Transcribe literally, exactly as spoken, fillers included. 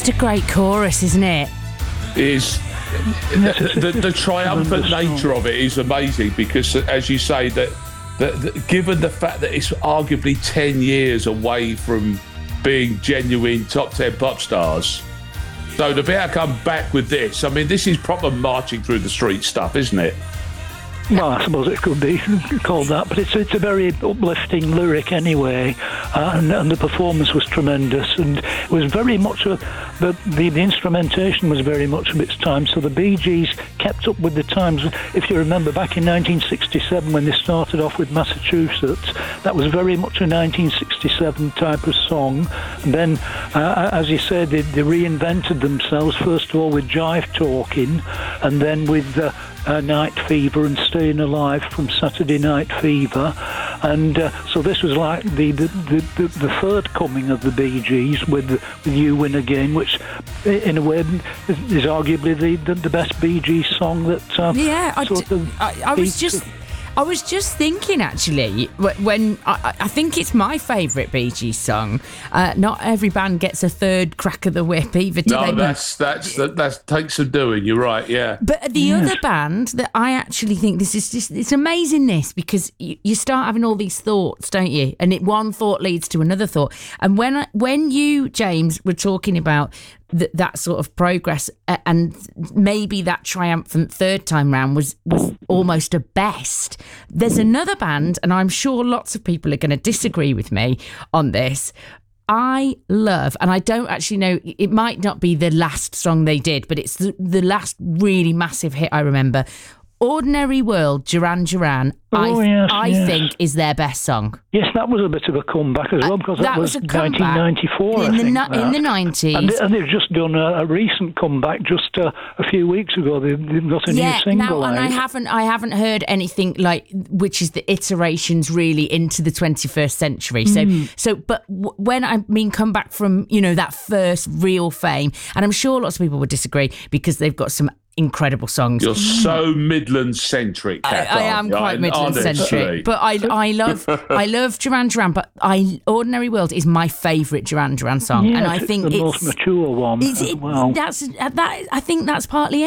just a great chorus, isn't it? Is the, the, the triumphant nature of it is amazing because, as you say, that, that, that given the fact that it's arguably ten years away from being genuine top ten pop stars, so to be able to come back with this, I mean, this is proper marching through the street stuff, isn't it? Well, I suppose it could be called that, but it's it's a very uplifting lyric anyway, uh, and, and the performance was tremendous, and it was very much a, the, the the instrumentation was very much of its time. So the Bee Gees kept up with the times. If you remember, back in nineteen sixty-seven when they started off with Massachusetts, that was very much a nineteen sixty-seven type of song. And then, uh, as you said, they, they reinvented themselves first of all with Jive Talking, and then with uh, Uh, Night Fever and Staying Alive from Saturday Night Fever, and uh, so this was like the the, the, the the third coming of the Bee Gees with with You Win Again, which in a way is arguably the the, the best Bee Gees song that uh, yeah I, sort d- of I, I was just I was just thinking actually when I, I think it's my favourite Bee Gees song. Uh, not every band gets a third crack of the whip either. Do no, they? that's that's that that's takes some doing. You're right. Yeah. But the Yes. other band that I actually think this is just it's amazing this because you, you start having all these thoughts, don't you? And it one thought leads to another thought. And when I, when you James were talking about Th- that sort of progress uh, and maybe that triumphant third time round was, was almost a best. There's another band, and I'm sure lots of people are going to disagree with me on this. I love, and I don't actually know, it might not be the last song they did, but it's the, the last really massive hit I remember. Ordinary World, Duran Duran, Oh, I, yes, I yes. think is their best song. Yes, that was a bit of a comeback as well, because Uh, that, that was was a comeback nineteen ninety-four, in I the think. ni- in that. the nineties. And, they, and they've just done a, a recent comeback just uh, a few weeks ago. They've, they've got a yeah, new single now, and out. I haven't, I haven't heard anything like, which is the iterations really into the twenty-first century. So, Mm. so, but w- when I mean come back from, you know, that first real fame, and I'm sure lots of people would disagree because they've got some incredible songs. You're so Midland-centric, I, Kath, I am aren't you? quite I- Midland honestly. centric, but I I love I love Duran Duran, but I Ordinary World is my favourite Duran Duran song, Yes, and I it's think the it's most mature one it's, as it, well. that's that I think that's partly it.